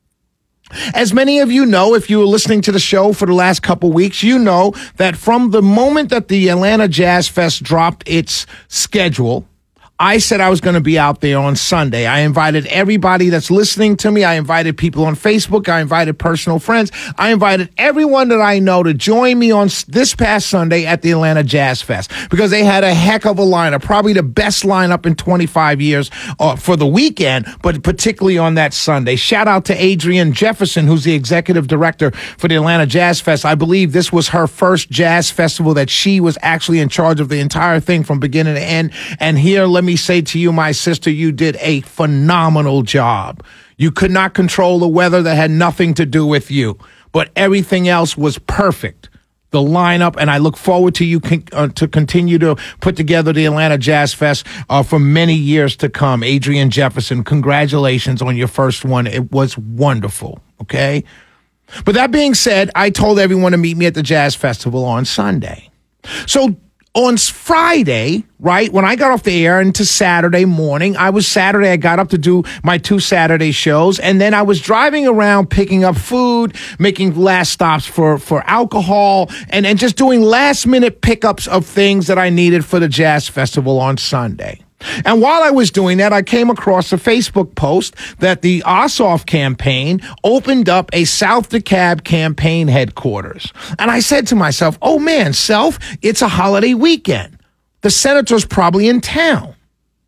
As many of you know, if you were listening to the show for the last couple weeks, you know that from the moment that the Atlanta Jazz Fest dropped its schedule, I said I was going to be out there on Sunday. I invited everybody that's listening to me. I invited people on Facebook. I invited personal friends. I invited everyone that I know to join me on this past Sunday at the Atlanta Jazz Fest, because they had a heck of a lineup, probably the best lineup in 25 years for the weekend, but particularly on that Sunday. Shout out to Adrienne Jefferson, who's the executive director for the Atlanta Jazz Fest. I believe this was her first jazz festival that she was actually in charge of the entire thing from beginning to end. And here, let me say to you, my sister, you did a phenomenal job. You could not control the weather. That had nothing to do with you, but everything else was perfect. The lineup, and I look forward to you to continue to put together the Atlanta Jazz Fest for many years to come. Adrienne Jefferson, congratulations on your first one. It was wonderful, okay? But that being said, I told everyone to meet me at the Jazz Festival on Sunday. So on Friday, right, when I got off the air into Saturday morning, I got up to do my 2 Saturday shows, and then I was driving around picking up food, making last stops for alcohol, and just doing last-minute pickups of things that I needed for the Jazz Festival on Sunday. And while I was doing that, I came across a Facebook post that the Ossoff campaign opened up a South DeKalb campaign headquarters. And I said to myself, oh man, Self, it's a holiday weekend. The senator's probably in town.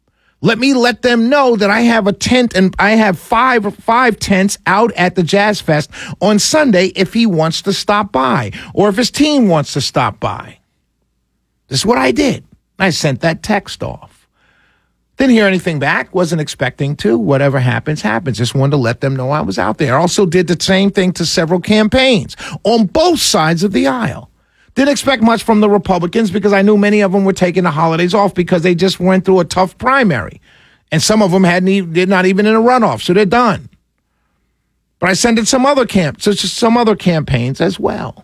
Let me let them know that I have a tent, and I have five tents out at the Jazz Fest on Sunday if he wants to stop by, or if his team wants to stop by. This is what I did. I sent that text off. Didn't hear anything back. Wasn't expecting to. Whatever happens, happens. Just wanted to let them know I was out there. Also did the same thing to several campaigns on both sides of the aisle. Didn't expect much from the Republicans because I knew many of them were taking the holidays off because they just went through a tough primary. And some of them did not even in a runoff, so they're done. But I sent in some other campaigns as well.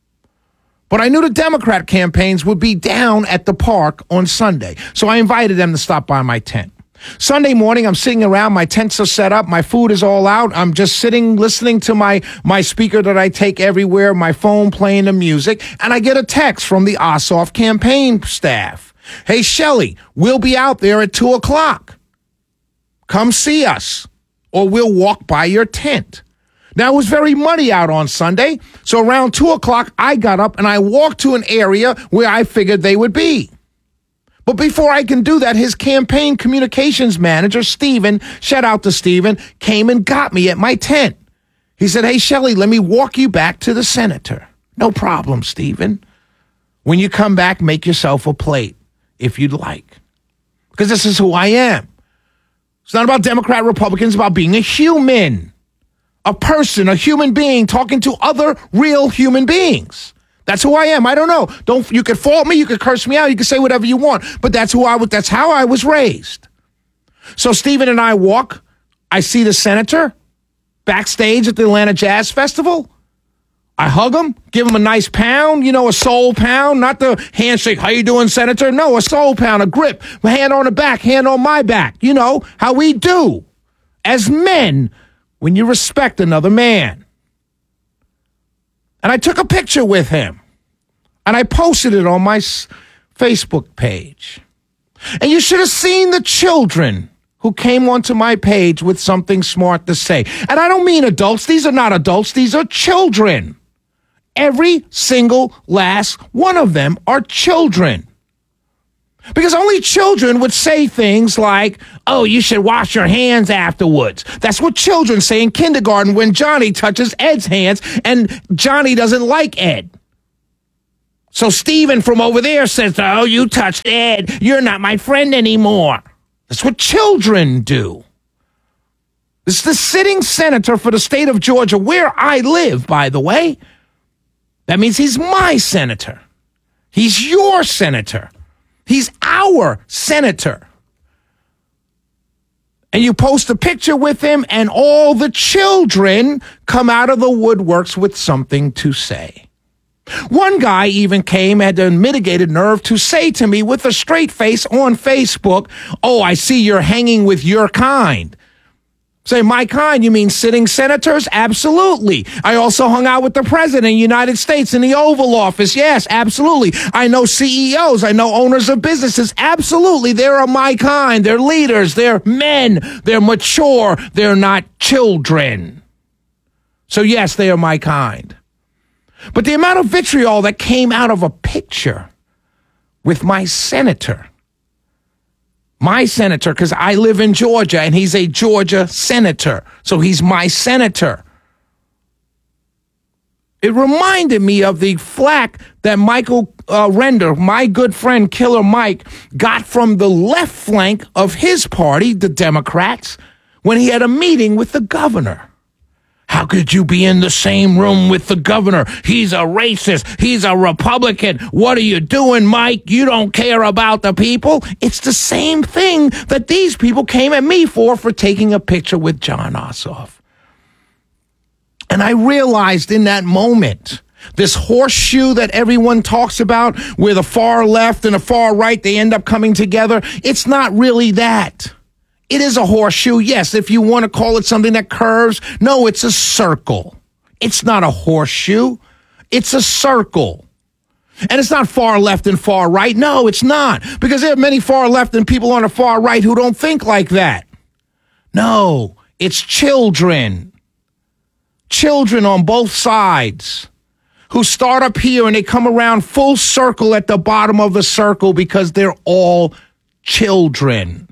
But I knew the Democrat campaigns would be down at the park on Sunday, so I invited them to stop by my tent. Sunday morning, I'm sitting around, my tents are set up, my food is all out, I'm just sitting, listening to my speaker that I take everywhere, my phone playing the music, and I get a text from the Ossoff campaign staff. Hey, Shelley, we'll be out there at 2 o'clock. Come see us, or we'll walk by your tent. Now, it was very muddy out on Sunday, so around 2 o'clock, I got up and I walked to an area where I figured they would be. But before I can do that, his campaign communications manager, Steven, shout out to Steven, came and got me at my tent. He said, hey, Shelley, let me walk you back to the senator. No problem, Steven. When you come back, make yourself a plate, if you'd like. Because this is who I am. It's not about Democrat, Republicans, it's about being a human. A person, a human being talking to other real human beings. That's who I am. I don't know. You could fault me, you could curse me out, you could say whatever you want, but that's how I was raised. So Stephen and I walk. I see the senator. backstage at the Atlanta Jazz Festival. I hug him, give him a nice pound, a soul pound, not the handshake, how you doing, Senator? No, a soul pound, a grip, a hand on the back, hand on my back. You know, how we do as men when you respect another man. And I took a picture with him, and I posted it on my Facebook page. And you should have seen the children who came onto my page with something smart to say. And I don't mean adults. These are not adults. These are children. Every single last one of them are children. Because only children would say things like, oh, you should wash your hands afterwards. That's what children say in kindergarten when Johnny touches Ed's hands and Johnny doesn't like Ed. So Steven from over there says, oh, you touched Ed. You're not my friend anymore. That's what children do. This is the sitting senator for the state of Georgia, where I live, by the way. That means he's my senator. He's your senator. He's our senator. And you post a picture with him, and all the children come out of the woodworks with something to say. One guy even had the unmitigated nerve to say to me with a straight face on Facebook, oh, I see you're hanging with your kind. Say, my kind, you mean sitting senators? Absolutely. I also hung out with the president of the United States in the Oval Office. Yes, absolutely. I know CEOs. I know owners of businesses. Absolutely. They're my kind. They're leaders. They're men. They're mature. They're not children. So yes, they are my kind. But the amount of vitriol that came out of a picture with my senator, because I live in Georgia and he's a Georgia senator, so he's my senator. It reminded me of the flack that Michael Render, my good friend Killer Mike, got from the left flank of his party, the Democrats, when he had a meeting with the governor. How could you be in the same room with the governor? He's a racist. He's a Republican. What are you doing, Mike? You don't care about the people? It's the same thing that these people came at me for taking a picture with Jon Ossoff. And I realized in that moment, this horseshoe that everyone talks about, where the far left and the far right, they end up coming together, it's not really that. It is a horseshoe, yes, if you want to call it something that curves. No, it's a circle. It's not a horseshoe. It's a circle. And it's not far left and far right. No, it's not. Because there are many far left and people on the far right who don't think like that. No, it's children. Children on both sides who start up here and they come around full circle at the bottom of the circle because they're all children.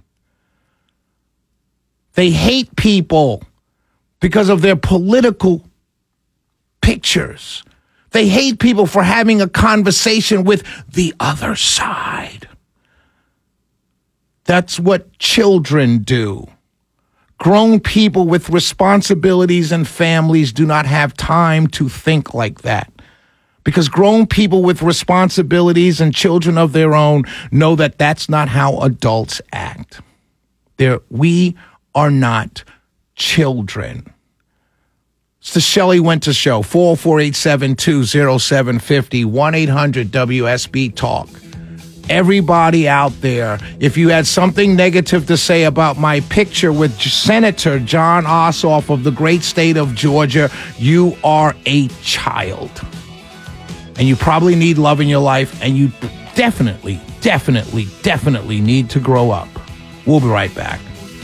They hate people because of their political pictures. They hate people for having a conversation with the other side. That's what children do. Grown people with responsibilities and families do not have time to think like that. Because grown people with responsibilities and children of their own know that that's not how adults act. We are not children. It's the Shelley Winter Show, 404-872-0750, 1-800-WSB-TALK. Everybody out there, if you had something negative to say about my picture with Senator Jon Ossoff of the great state of Georgia, you are a child. And you probably need love in your life, and you definitely need to grow up. We'll be right back.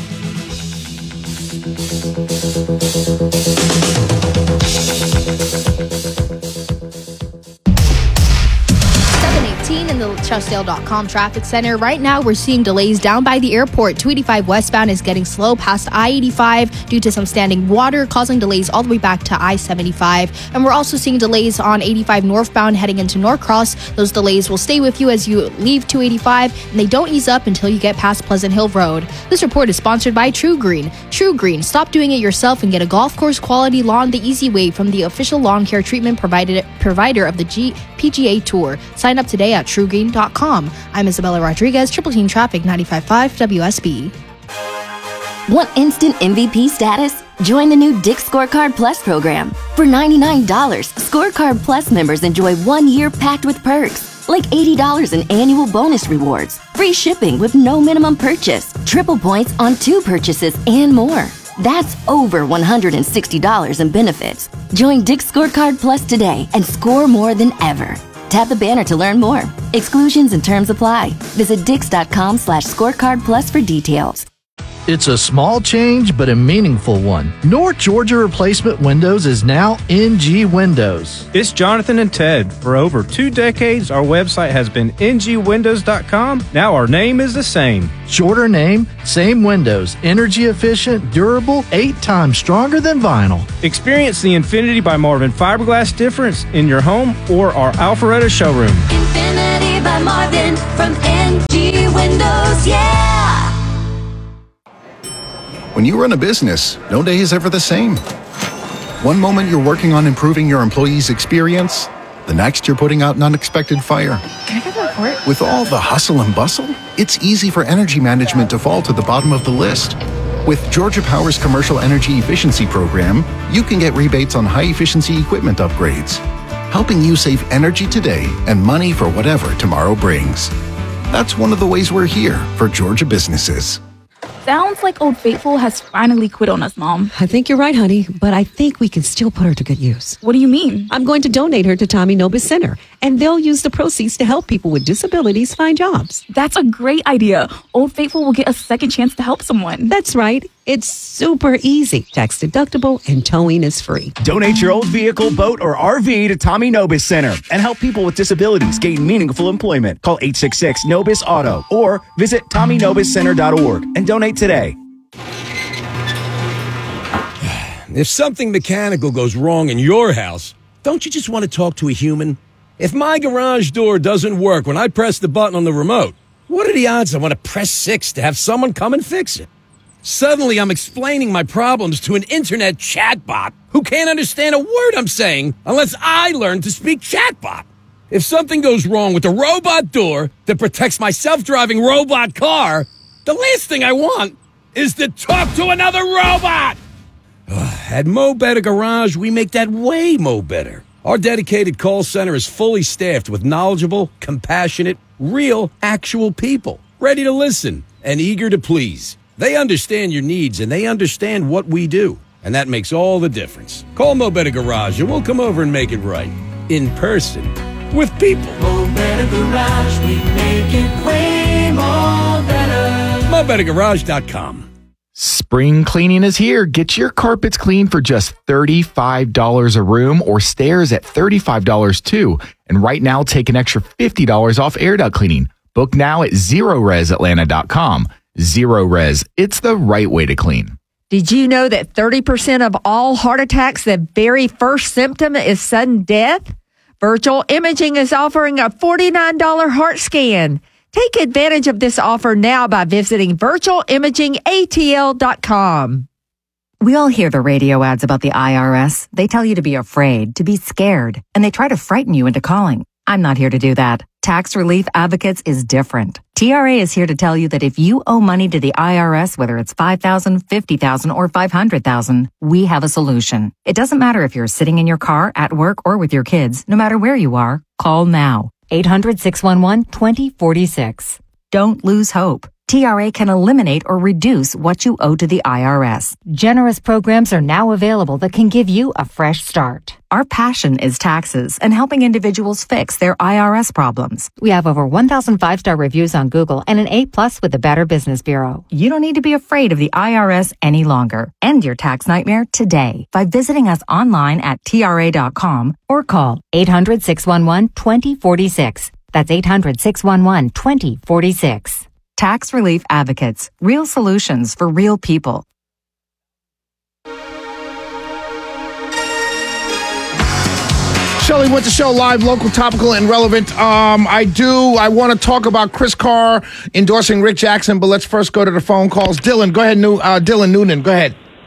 7:18 in the Chestdale.com traffic center. Right now, we're seeing delays down by the airport. 285 westbound is getting slow past I-85 due to some standing water, causing delays all the way back to I-75. And we're also seeing delays on 85 northbound heading into Norcross. Those delays will stay with you as you leave 285, and they don't ease up until you get past Pleasant Hill Road. This report is sponsored by True Green. True Green, stop doing it yourself and get a golf course quality lawn the easy way from the official lawn care treatment provider of the PGA Tour. Sign up today at truegreen.com. I'm Isabella Rodriguez, Triple Team Traffic 95.5 WSB. Want instant MVP status? Join the new Dick's Scorecard Plus program. For $99, Scorecard Plus members enjoy 1 year packed with perks, like $80 in annual bonus rewards, free shipping with no minimum purchase, triple points on 2 purchases, and more. That's over $160 in benefits. Join Dick's Scorecard Plus today and score more than ever. Tap the banner to learn more. Exclusions and terms apply. Visit Dix.com/scorecard plus for details. It's a small change, but a meaningful one. North Georgia Replacement Windows is now NG Windows. It's Jonathan and Ted. For over 2 decades, our website has been ngwindows.com. Now our name is the same. Shorter name, same windows. Energy efficient, durable, 8 times stronger than vinyl. Experience the Infinity by Marvin fiberglass difference in your home or our Alpharetta showroom. Infinity by Marvin from NG Windows, yeah! When you run a business, no day is ever the same. One moment you're working on improving your employees' experience, the next you're putting out an unexpected fire. Can I get the report? With all the hustle and bustle, it's easy for energy management to fall to the bottom of the list. With Georgia Power's Commercial Energy Efficiency Program, you can get rebates on high-efficiency equipment upgrades, helping you save energy today and money for whatever tomorrow brings. That's one of the ways we're here for Georgia businesses. Sounds like Old Faithful has finally quit on us, Mom. I think you're right, honey, but I think we can still put her to good use. What do you mean? I'm going to donate her to Tommy Nobis Center, and they'll use the proceeds to help people with disabilities find jobs. That's a great idea. Old Faithful will get a second chance to help someone. That's right. It's super easy, tax deductible, and towing is free. Donate your old vehicle, boat, or RV to Tommy Nobis Center and help people with disabilities gain meaningful employment. Call 866-NOBIS-AUTO or visit TommyNobisCenter.org and donate today. If something mechanical goes wrong in your house, don't you just want to talk to a human? If my garage door doesn't work when I press the button on the remote, what are the odds I want to press 6 to have someone come and fix it? Suddenly, I'm explaining my problems to an internet chatbot who can't understand a word I'm saying unless I learn to speak chatbot. If something goes wrong with the robot door that protects my self-driving robot car, the last thing I want is to talk to another robot. At Mo Better Garage, we make that way mo better. Our dedicated call center is fully staffed with knowledgeable, compassionate, real, actual people, ready to listen and eager to please. They understand your needs, and they understand what we do. And that makes all the difference. Call Mo Better Garage, and we'll come over and make it right. In person. With people. Mo Better Garage, we make it way more better. MoBetterGarage.com. Spring cleaning is here. Get your carpets clean for just $35 a room or stairs at $35 too. And right now, take an extra $50 off air duct cleaning. Book now at ZeroResAtlanta.com. Zero Res. It's the right way to clean. Did you know that 30% of all heart attacks, the very first symptom is sudden death? Virtual Imaging is offering a $49 heart scan. Take advantage of this offer now by visiting virtualimagingatl.com. We all hear the radio ads about the IRS. They tell you to be afraid, to be scared, and they try to frighten you into calling. I'm not here to do that. Tax Relief Advocates is different. TRA is here to tell you that if you owe money to the IRS, whether it's $5,000, $50,000, or $500,000, we have a solution. It doesn't matter if you're sitting in your car, at work, or with your kids. No matter where you are, call now. 800-611-2046. Don't lose hope. TRA can eliminate or reduce what you owe to the IRS. Generous programs are now available that can give you a fresh start. Our passion is taxes and helping individuals fix their IRS problems. We have over 1,000 5-star reviews on Google and an A+ with the Better Business Bureau. You don't need to be afraid of the IRS any longer. End your tax nightmare today by visiting us online at TRA.com or call 800-611-2046. That's 800-611-2046. Tax Relief Advocates. Real solutions for real people. Shelley Winter Show, live, local, topical, and relevant. I want to talk about Chris Carr endorsing Rick Jackson, but let's first go to the phone calls. Dylan, go ahead. Dylan Noonan, go ahead.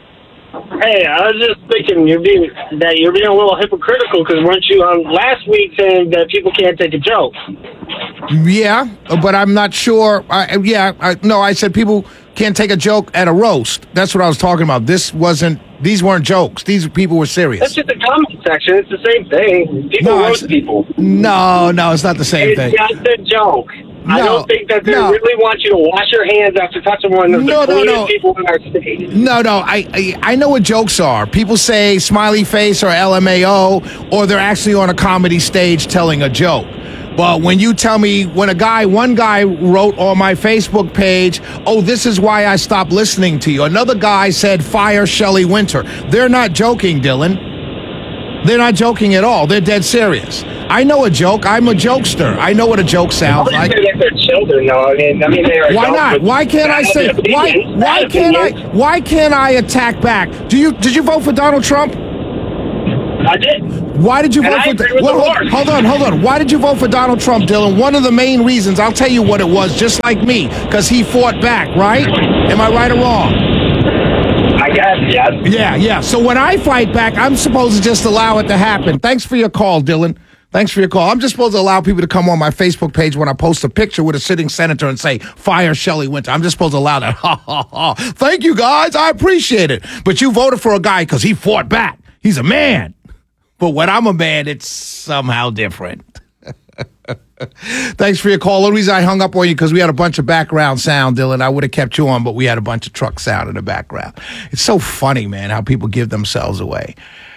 Hey, I was just thinking you're being a little hypocritical because weren't you on last week saying that people can't take a joke? Yeah, but I'm not sure. I said people can't take a joke at a roast. That's what I was talking about. These weren't jokes. These people were serious. That's just the comment section. It's the same thing. People roast people. No, it's not the same thing. It's just a joke. I don't think that they really want you to wash your hands after touching one of the cleanest people in our state. No, I know what jokes are. People say smiley face or LMAO, or they're actually on a comedy stage telling a joke. But when you tell me, one guy wrote on my Facebook page, oh, this is why I stopped listening to you. Another guy said, fire Shelley Winter. They're not joking, Dylan. They're not joking at all. They're dead serious. I know a joke. I'm a jokester. I know what a joke sounds like. They're children, though. I mean, they're why not? Why can't I say? Why can't I attack back? Did you vote for Donald Trump? I did. Why did you vote for? Hold on. Why did you vote for Donald Trump, Dylan? One of the main reasons. I'll tell you what it was. Just like me, because he fought back. Right? Am I right or wrong? I guess, yes. Yeah. So when I fight back, I'm supposed to just allow it to happen. Thanks for your call, Dylan. Thanks for your call. I'm just supposed to allow people to come on my Facebook page when I post a picture with a sitting senator and say, fire Shelley Winter. I'm just supposed to allow that. Ha, ha, ha. Thank you, guys. I appreciate it. But you voted for a guy because he fought back. He's a man. But when I'm a man, it's somehow different. Thanks for your call. The reason I hung up on you because we had a bunch of background sound, Dylan. I would have kept you on, but we had a bunch of truck sound in the background. It's so funny, man, how people give themselves away.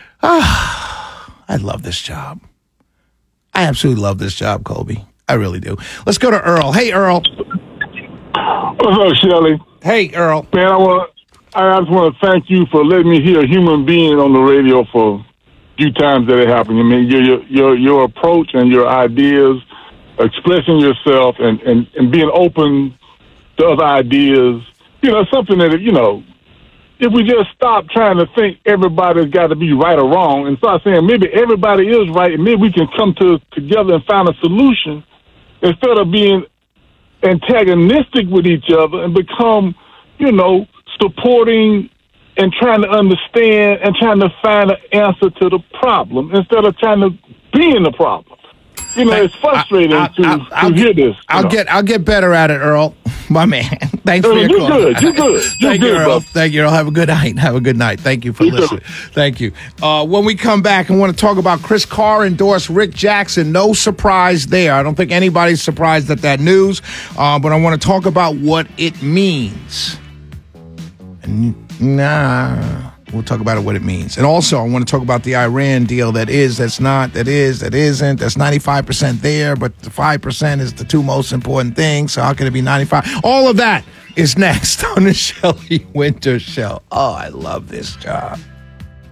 I love this job. I absolutely love this job, Colby. I really do. Let's go to Earl. Hey, Earl. What's up, Shelley? Hey, Earl. Man, I just want to thank you for letting me hear a human being on the radio for a few times that it happened. I mean, your approach and your ideas, expressing yourself and being open to other ideas, something that, if we just stop trying to think everybody's got to be right or wrong and start saying maybe everybody is right and maybe we can come together and find a solution instead of being antagonistic with each other and become, supporting and trying to understand and trying to find an answer to the problem instead of trying to be in the problem. It's frustrating to hear this. I'll get better at it, Earl. My man. Thanks for your call. You're good. Thank you, Earl. Thank you, Earl. Have a good night. Thank you for listening. Thank you. When we come back, I want to talk about Chris Carr endorsed Rick Jackson. No surprise there. I don't think anybody's surprised at that news, but I want to talk about what it means. We'll talk about what it means. And also, I want to talk about the Iran deal that is, that's not, that is, that isn't. That's 95% there, but the 5% is the two most important things. So how can it be 95? All of that is next on the Shelley Winter Show. Oh, I love this job.